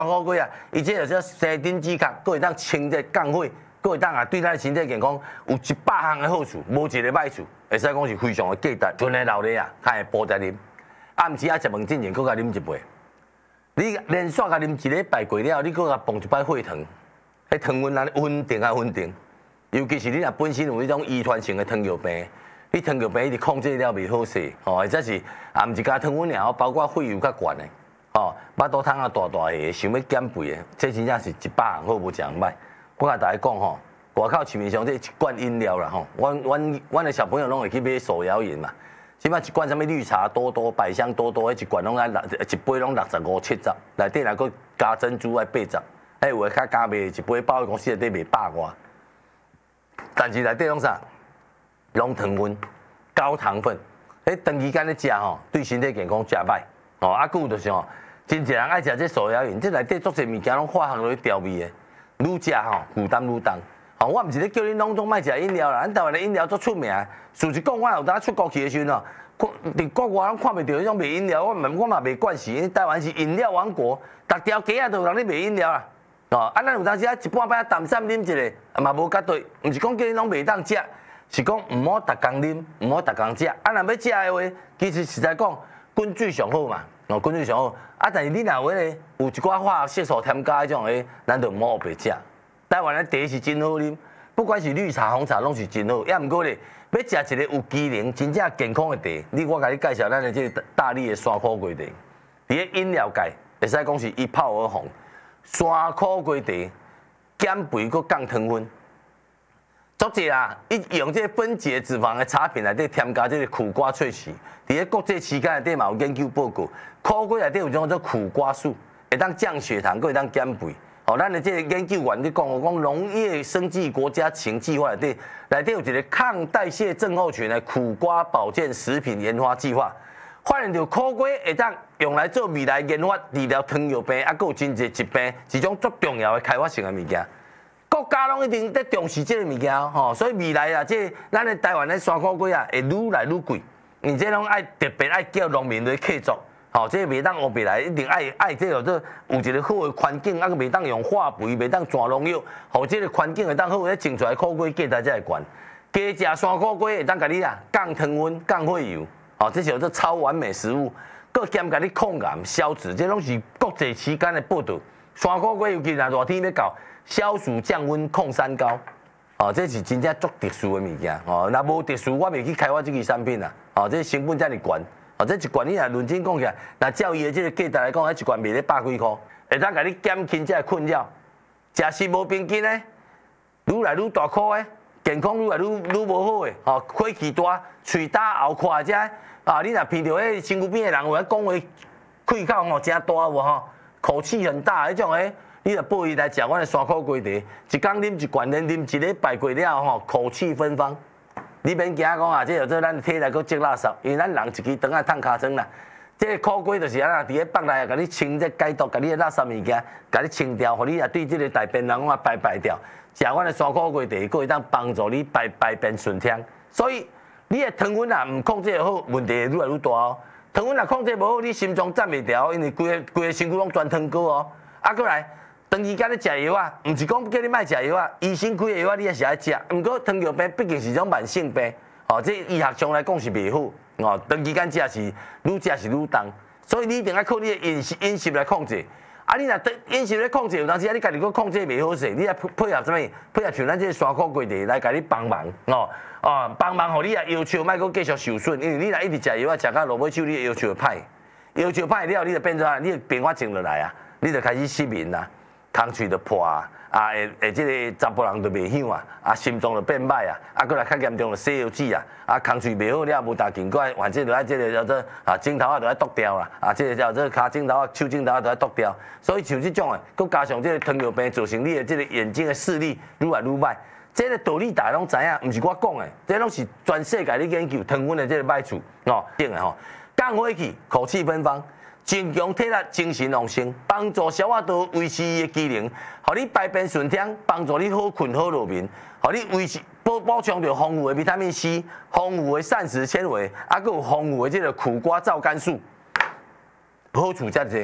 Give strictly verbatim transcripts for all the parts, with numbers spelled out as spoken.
苦瓜啊，伊这就生丁止咳，佫会当清这降火，佫会当啊对咱身体健康有一百项的好处，无一个歹处，会使讲是非常的价值。纯的老热啊，较会补在啉。暗时啊食饭之前，佫甲啉一杯。你连续甲啉一礼拜过了，你佫甲碰一摆血糖，迄糖分啊稳定啊稳定。尤其是你若本身有迄种遗传性的糖尿病，你糖尿病一直控制了袂好势，吼，或者是啊毋是加糖分尔，包括血油较悬的。哦，巴肚汤啊大大个，想要减肥的，这真正是一百项好无一项歹。我甲大家讲吼，外口市面上这一罐饮料啦吼，阮阮阮的小朋友拢会去买手摇饮嘛。即摆一罐什么绿茶多多、百香多多，迄一罐拢爱六一杯拢六十五七十，内底若搁加珍珠爱八十，还有诶较加卖一杯百货公司内底卖百外。但是内底拢啥？拢糖分、高糖分，迄长期间咧食吼，对身体健康真歹。哦，啊，佫有就是吼。真侪人爱食这手摇饮，这内底足侪物件拢化学落去调味的，愈食吼负担愈重。吼，我毋是咧叫你拢总莫食饮料啦，咱台湾的饮料足出名。事实讲，我有当出国去的时阵哦，伫国外拢看袂到迄种卖饮料，我我嘛袂惯势，因为台湾是饮料王国，逐条街啊都有人咧卖饮料啦。哦，啊，咱有当时啊一半摆淡散啉一个，嘛无绝对，毋是讲叫你拢袂当食，是讲毋好逐工啉，毋好逐工食。啊，若要食的话，其实实在讲，滚水上好嘛。哦，滚水上好，啊，但是你若话咧有一寡化学色素添加迄种诶，咱就毋好白食。台湾的茶是真好啉，不管是绿茶、红茶拢是真好。也毋过咧，要食一个有机能、真正健康的茶，你我甲你介绍咱的这个大力的山苦瓜茶，伫咧饮料界会使讲是一炮而红。山苦瓜茶减肥佮降糖分，足济啊！伊用这分解脂肪的茶品内底添加这个苦瓜萃取。伫咧国际期刊内底嘛有研究报告，苦瓜内底有种叫做苦瓜素，会当降血糖，佮会当减肥。哦，咱的这个研究员咧讲，讲农业生技国家情计划内底，内底有一个抗代谢症候群的苦瓜保健食品研发计划，发现到苦瓜会当用来做未来研发治疗糖尿病，啊，佮有真侪疾病，一种足重要的开发性的物件。国家拢一定在重视这个物件吼，所以未来啊，这咱的台湾的山苦瓜啊，会愈来愈贵。而且拢爱特别爱叫农民来客作，吼，这袂当乌白来，一定爱爱这个做有一个好的环境，啊，袂当用化肥，袂当全农药，互这个环境会当好，咧种出来苦瓜价值才会悬。加食山苦瓜会当甲你啊降糖分、降血油，吼，这叫做超完美食物，佮兼甲你抗癌、消脂，这拢是国际期间的报道。山苦瓜尤其若热天要到，消暑降温、抗三高。哦，这是真正足特殊的物件哦。若无特殊，我袂去开发这个产品啦。哦，这成本遮尔悬，哦，这一罐你若认真讲起来，若照伊的这个价值来讲，迄一罐卖咧百几箍，会当甲你减轻这个困扰。食食无平均诶，愈来愈大颗诶，健康愈来愈愈无好诶。哦，火气大，喙焦喉快遮，啊，你若闻到迄身躯边诶人有咧讲话，气口吼真大无吼，口气很大迄种诶。你若报伊来食阮的山苦瓜茶，一工啉一罐，连啉一礼拜过了吼，口气芬芳。你免惊讲啊，这叫做咱体内搁积垃圾，因为咱人一支肠啊烫尻川啦。这个苦瓜就是安那伫咧腹内啊，甲你清这解毒，甲你的垃圾物件，甲你清掉，互你啊对这个大便人啊排排掉。食阮的山苦瓜茶，佫会当帮助你排排便顺畅。所以你的糖分啊唔控制好，问题会愈来愈大哦。糖分若控制无好，你心脏站袂调，因为规个规个身躯拢全糖果哦。啊，过来。长期间咧食药啊，毋是讲叫你莫食药啊，医生开的药啊，你也是爱食。毋过糖尿病毕竟是一种慢性病，哦，这医学上来讲是袂好，哦，长期间食是愈食是愈重，所以你一定要靠你的饮食饮食来控制。啊，你若饮食咧控制，有当时啊，你家己佫控制袂好势，你来配配合什么？配合像咱这个山苦瓜茶来甲你帮忙，哦，哦，帮忙互你啊要求莫佫继续受损，因为你若一直食药啊，食到落尾手，你要求会歹，要求歹了，你就变做啊，你变化静落来啊，你就开始失眠啦。空喙就破啊，啊，会会即个查甫人就袂响啊，啊，心脏就变歹啊，啊，过来较严重就西药子啊，啊，空喙袂好了，无大劲，过来反正就爱即个叫做啊，镜头啊，就爱剁掉啦，啊，即个叫做骹镜头啊、手镜头啊，都爱剁掉。所以像即种诶，佮加上即个糖尿病造成你诶即个眼睛诶视力愈来愈歹，这个道理大家拢知影，毋是我讲诶，这拢是全世界咧研究糖分诶即个歹处哦，定诶吼，降火气，口气芬芳。增强体力、精神旺盛，帮助消化道维持伊的机能，互你排便顺畅，帮助你好困好入眠，互你维持补补充着丰富的维他命 C、丰富的膳食纤维，啊，佮有丰富的这个苦瓜皂苷素，好处遮济。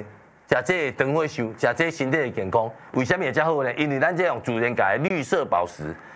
食这个长火寿，食这身体的健康。为什么会遮好呢？因为咱这用自然界的绿色宝石，